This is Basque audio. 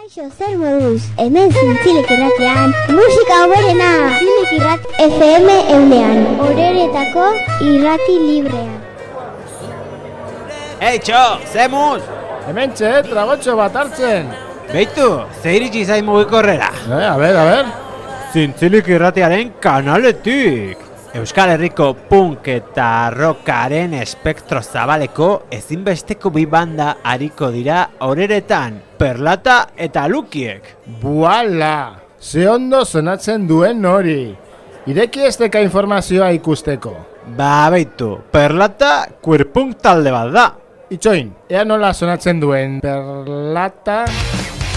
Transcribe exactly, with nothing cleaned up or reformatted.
Kaixo, zer moduz, hemen Zintzilik irratian, musika hoberena, Zintzilik irrat F M eunean, oreretako irrati librea. Eitxo, zemuz! Hemen txe, tragotxo bat hartzen. Beitu, ze iritsi zain mugikorrera. Eh, a ber, a ber. Zintzilik irratiaren kanaletik. Euskal Herriko punk eta rockaren espektro zabaleko ezinbesteko bi banda ariko dira horeretan, Perlata eta Lukiek. Buala! Ze ondo sonatzen duen hori. Ireki ez deka informazioa ikusteko. Ba, beitu, Perlata queer punk talde bat da. Itxoin, ea nola sonatzen duen Perlata...